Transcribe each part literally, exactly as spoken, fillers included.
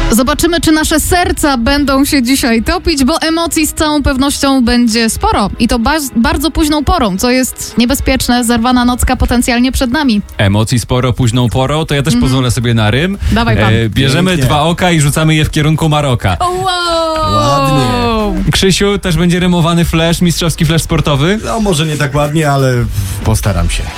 Zobaczymy, czy nasze serca będą się dzisiaj topić, bo emocji z całą pewnością będzie sporo. I to ba- bardzo późną porą, co jest niebezpieczne. Zerwana nocka potencjalnie przed nami. Emocji sporo późną porą, to ja też mm. pozwolę sobie na rym. Dawaj pan. E, bierzemy Pięknie. dwa oka i rzucamy je w kierunku Maroka. Wow! Ładnie. Krzysiu, też będzie rymowany flash, mistrzowski flash sportowy? No może nie tak ładnie, ale postaram się.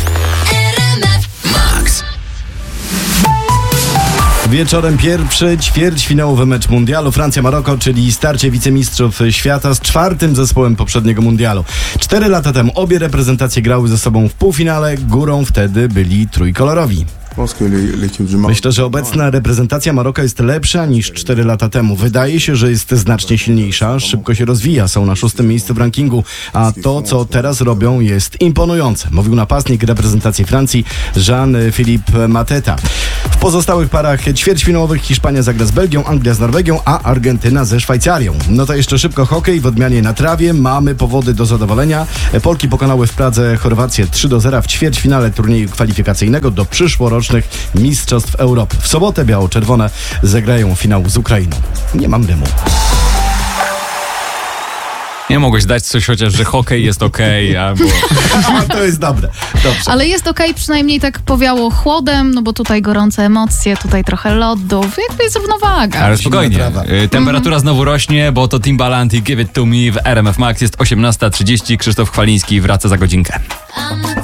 Wieczorem pierwszy ćwierćfinałowy mecz mundialu Francja-Maroko, czyli starcie wicemistrzów świata z czwartym zespołem poprzedniego mundialu. Cztery lata temu obie reprezentacje grały ze sobą w półfinale, górą wtedy byli trójkolorowi. Myślę, że obecna reprezentacja Maroka jest lepsza niż cztery lata temu. Wydaje się, że jest znacznie silniejsza, szybko się rozwija, są na szóstym miejscu w rankingu, a to, co teraz robią, jest imponujące, mówił napastnik reprezentacji Francji Jean-Philippe Mateta. W pozostałych parach ćwierćfinałowych Hiszpania zagra z Belgią, Anglia z Norwegią, a Argentyna ze Szwajcarią. No to jeszcze szybko hokej. W odmianie na trawie mamy powody do zadowolenia. Polki pokonały w Pradze Chorwację trzy do zera w ćwierćfinale turnieju kwalifikacyjnego do przyszłorocznych Mistrzostw Europy. W sobotę biało-czerwone zagrają finał z Ukrainą. Nie mam dymu. Nie mogłeś dać coś chociaż, że hokej jest okej, albo... To jest dobre. Dobrze. Ale jest okej, przynajmniej tak powiało chłodem, no bo tutaj gorące emocje, tutaj trochę lodów, jakby jest równowaga. Ale spokojnie, trawa. y, temperatura znowu rośnie, bo to Timbaland i Give It To Me w R M F Max jest osiemnasta trzydzieści. Krzysztof Chwaliński wraca za godzinkę.